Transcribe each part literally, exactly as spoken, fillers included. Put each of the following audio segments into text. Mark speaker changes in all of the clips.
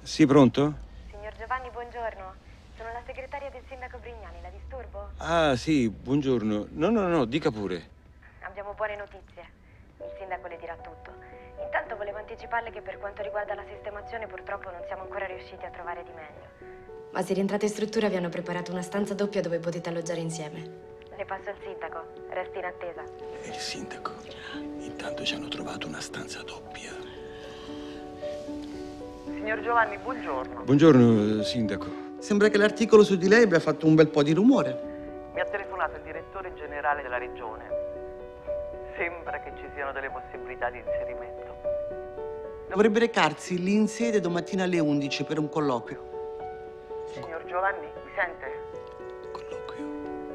Speaker 1: Sì, pronto?
Speaker 2: Signor Giovanni, buongiorno. Sono la segretaria del sindaco Brignani, la disturbo?
Speaker 1: Ah, sì, buongiorno. No, no, no, dica pure.
Speaker 2: Abbiamo buone notizie. Il sindaco le dirà tutto. Intanto volevo anticiparle che per quanto riguarda la sistemazione purtroppo non siamo ancora riusciti a trovare di meglio.
Speaker 3: Ma se rientrate in struttura vi hanno preparato una stanza doppia dove potete alloggiare insieme.
Speaker 2: Le passo il sindaco, resti in attesa.
Speaker 1: Il sindaco. Intanto ci hanno trovato una stanza doppia.
Speaker 4: Signor Giovanni, buongiorno.
Speaker 1: Buongiorno, sindaco.
Speaker 5: Sembra che l'articolo su di lei abbia fatto un bel po' di rumore.
Speaker 4: Mi ha telefonato il direttore generale della regione. Sembra che ci siano delle possibilità di inserimento.
Speaker 5: Dovrebbe recarsi lì in sede domattina alle undici per un colloquio.
Speaker 4: Signor Giovanni, mi sente?
Speaker 1: Colloquio.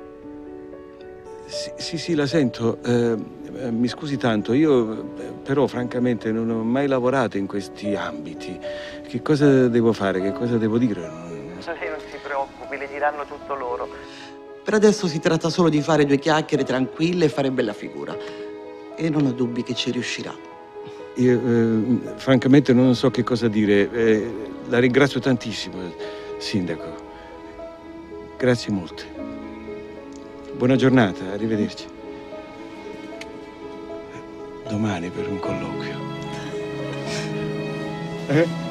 Speaker 1: Sì, sì, sì, la sento. Eh, eh, mi scusi tanto, io eh, però francamente non ho mai lavorato in questi ambiti. Che cosa devo fare? Che cosa devo dire? Non so.
Speaker 4: Lei non si preoccupi, le diranno tutto loro.
Speaker 5: Per adesso si tratta solo di fare due chiacchiere tranquille e fare bella figura. E non ho dubbi che ci riuscirà.
Speaker 1: Io eh, francamente non so che cosa dire. Eh, la ringrazio tantissimo, sindaco. Grazie molte. Buona giornata, arrivederci. Domani per un colloquio. Eh?